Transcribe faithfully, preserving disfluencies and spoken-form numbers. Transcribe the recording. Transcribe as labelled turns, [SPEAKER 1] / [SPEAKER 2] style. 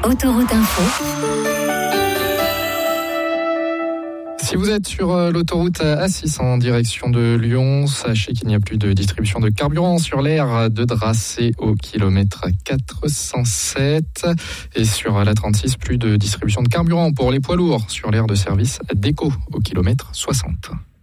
[SPEAKER 1] Autoroute Info.
[SPEAKER 2] Si vous êtes sur l'autoroute A six en direction de Lyon, sachez qu'il n'y a plus de distribution de carburant sur l'aire de Dracé au kilomètre quatre cent sept. Et sur l'A trente-six, plus de distribution de carburant pour les poids lourds sur l'aire de service d'Éco au kilomètre soixante.